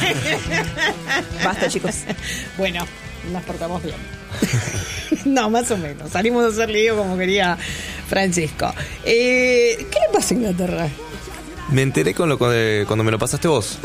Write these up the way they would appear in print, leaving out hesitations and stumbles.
Basta, chicos. Bueno, nos portamos bien. No, más o menos. Salimos a hacer lío como quería Francisco. ¿Qué le pasa a Inglaterra? Me enteré cuando me lo pasaste vos.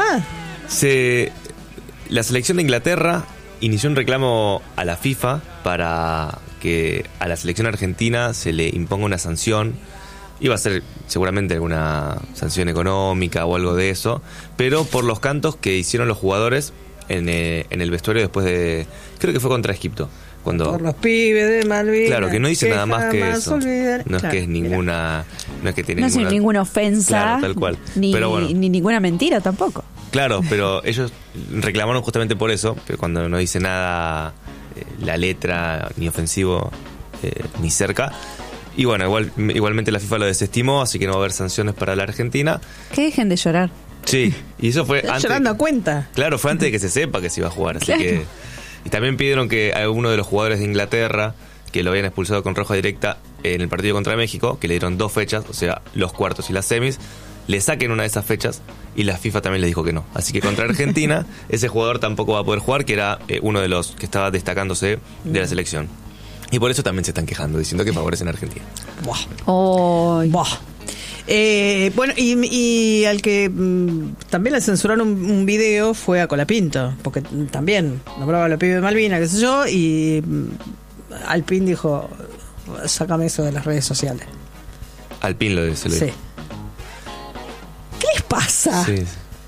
La selección de Inglaterra inició un reclamo a la FIFA para que a la selección argentina se le imponga una sanción. Iba a ser seguramente alguna sanción económica o algo de eso, pero por los cantos que hicieron los jugadores en el vestuario después de... Creo que fue contra Egipto. Por los pibes de Malvinas. Claro, que no dice nada más que eso. Olvidar. No es que es ninguna... No es que tiene ninguna ofensa. Claro, tal cual. Pero bueno, ni ninguna mentira tampoco. Claro, pero ellos reclamaron justamente por eso, pero cuando no dice nada la letra, ni ofensivo, ni cerca. Y bueno, igualmente la FIFA lo desestimó, así que no va a haber sanciones para la Argentina. Que dejen de llorar. Sí, y eso fue antes. Llorando a cuenta. Claro, fue antes de que se sepa que se iba a jugar, así Claro. que... Y también pidieron que alguno de los jugadores de Inglaterra, que lo habían expulsado con roja directa en el partido contra México, que le dieron 2 fechas, o sea, los cuartos y las semis, le saquen una de esas fechas, y la FIFA también le dijo que no. Así que contra Argentina, ese jugador tampoco va a poder jugar, que era uno de los que estaba destacándose de la selección. Y por eso también se están quejando, diciendo que favorecen a Argentina. Bueno, y al que también le censuraron un video fue a Colapinto, porque también nombraba a los pibes de Malvinas, qué sé yo, y Alpín dijo, sácame eso de las redes sociales. Alpín lo dice. Sí. ¿Qué les pasa? Sí.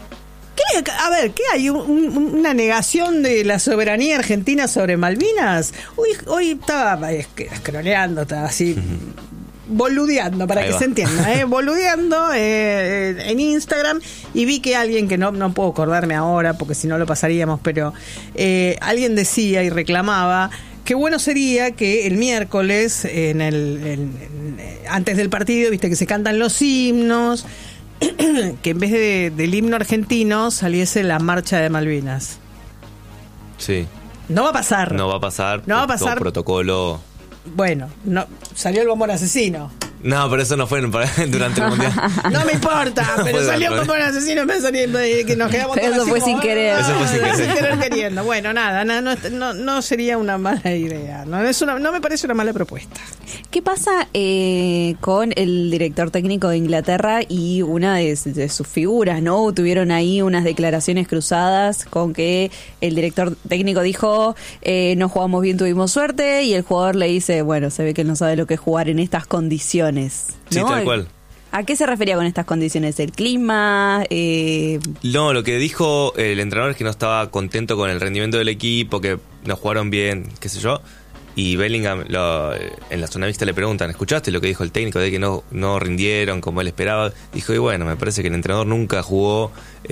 A ver, ¿qué hay? ¿Una negación de la soberanía argentina sobre Malvinas? Hoy estaba scrolleando, estaba así... boludeando, para Ahí que va. se entienda, boludeando en Instagram, y vi que alguien, que no puedo acordarme ahora porque si no lo pasaríamos, pero alguien decía y reclamaba qué bueno sería que el miércoles antes del partido, viste que se cantan los himnos, que en vez del himno argentino saliese la marcha de Malvinas. Sí. No va a pasar. No va a pasar. No va a pasar. Todo protocolo. Bueno, no salió el bombón asesino. No, pero eso no fue durante el Mundial. No me importa, pero Fue salió dentro, como un asesino, me salió que nos quedamos Pero todos eso así fue como, sin querer. Eso fue sin querer. sin querer queriendo. Bueno, nada, no sería una mala idea. No me parece una mala propuesta. ¿Qué pasa con el director técnico de Inglaterra y una de sus figuras, ¿no? Tuvieron ahí unas declaraciones cruzadas con que el director técnico dijo, no jugamos bien, tuvimos suerte, y el jugador le dice, bueno, se ve que él no sabe lo que es jugar en estas condiciones. Sí, ¿no? tal cual. ¿A qué se refería con estas condiciones? ¿El clima? No, lo que dijo el entrenador es que no estaba contento con el rendimiento del equipo, que no jugaron bien, qué sé yo. Y Bellingham, en la zona mixta le preguntan, ¿escuchaste lo que dijo el técnico de que no rindieron como él esperaba? Dijo, y bueno, me parece que el entrenador nunca jugó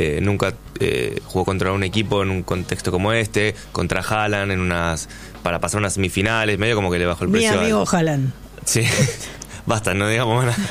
contra un equipo en un contexto como este, contra Haaland para pasar unas semifinales, medio como que le bajó el precio. Mi amigo Haaland. Sí, basta, no digamos nada.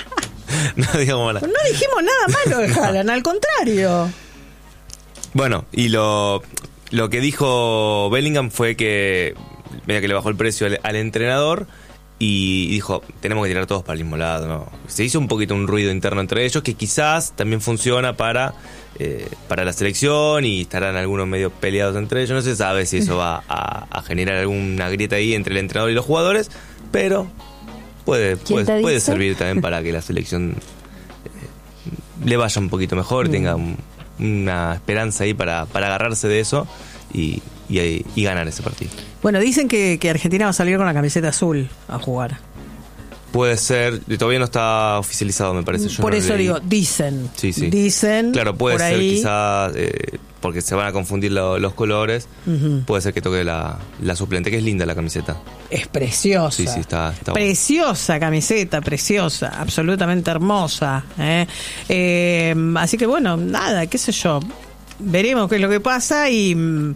No digamos nada. No dijimos nada malo de Haaland, al contrario. Bueno, y lo que dijo Bellingham fue que medio que le bajó el precio al entrenador y dijo, tenemos que tirar todos para el mismo lado, ¿no? Se hizo un poquito un ruido interno entre ellos que quizás también funciona para la selección, y estarán algunos medio peleados entre ellos. No se sabe si eso va a generar alguna grieta ahí entre el entrenador y los jugadores, pero puede servir también para que la selección le vaya un poquito mejor, tenga una esperanza ahí para agarrarse de eso y ganar ese partido. Bueno, dicen que Argentina va a salir con la camiseta azul a jugar. Puede ser, todavía no está oficializado, me parece. Yo por no eso leí. digo, dicen. Sí. Dicen. Claro, puede por ser ahí. quizás, porque se van a confundir los colores. Uh-huh. Puede ser que toque la suplente, que es linda la camiseta. Es preciosa. Sí, está bueno. Preciosa camiseta, preciosa, absolutamente hermosa. Así que bueno, nada, qué sé yo. Veremos qué es lo que pasa, y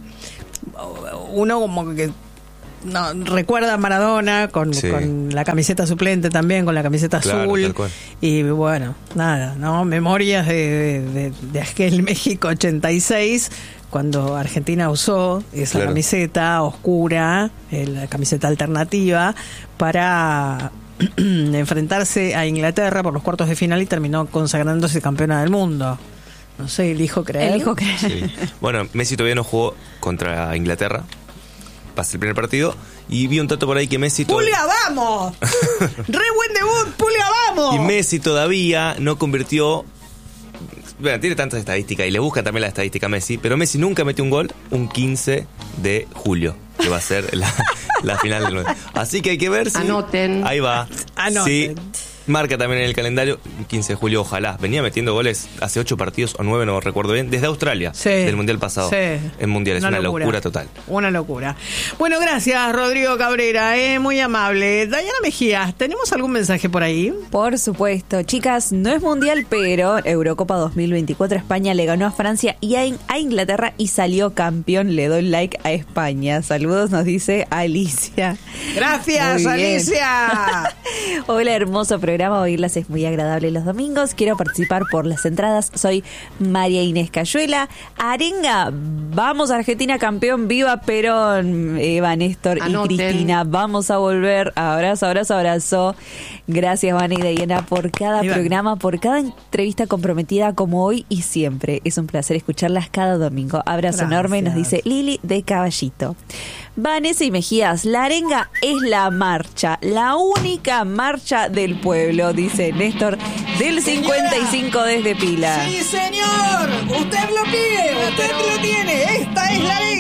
uno como que recuerda a Maradona con la camiseta suplente también, con la camiseta azul. Tal cual. Y bueno, nada, ¿no? Memorias de aquel México 86, cuando Argentina usó esa camiseta oscura, la camiseta alternativa, para enfrentarse a Inglaterra por los cuartos de final, y terminó consagrándose campeona del mundo, No sé, elijo creer. Elijo creer. Sí. Bueno, Messi todavía no jugó contra Inglaterra. Pasa el primer partido. Y vi un dato por ahí que Messi... ¡Pulga, vamos! ¡Re buen debut! ¡Pulga, vamos! Y Messi todavía no convirtió... Bueno, tiene tantas estadísticas y le buscan también la estadística a Messi, pero Messi nunca metió un gol un 15 de julio, que va a ser la final del 9. Así que hay que ver si... Anoten. Ahí va. Anoten. Sí. Marca también en el calendario, 15 de julio, ojalá. Venía metiendo goles hace 8 partidos o 9, no recuerdo bien, desde Australia, Sí. del Mundial pasado. Sí. El Mundial es una locura total. Una locura. Bueno, gracias, Rodrigo Cabrera, muy amable. Dayana Mejía, ¿tenemos algún mensaje por ahí? Por supuesto, chicas, no es mundial, pero Eurocopa 2024 España le ganó a Francia y a Inglaterra y salió campeón. Le doy like a España. Saludos, nos dice Alicia. Gracias, Muy bien. Alicia. Hola, hermoso programa. Oírlas es muy agradable los domingos. Quiero participar por las entradas. Soy María Inés Cayuela. Arenga, vamos Argentina campeón. Viva Perón, Eva, Néstor Anoten. y Cristina. Vamos a volver. Abrazo, abrazo, abrazo. Gracias, Vane y Diana, por cada Iván. programa, por cada entrevista comprometida como hoy y siempre. Es un placer escucharlas cada domingo. Abrazo Gracias. enorme, nos dice Lili de Caballito. Vanessa y Mejías, la arenga es la marcha, la única marcha del pueblo, dice Néstor del 55 desde Pila. Sí, señor. Usted lo pide, usted lo tiene. Esta es la arenga.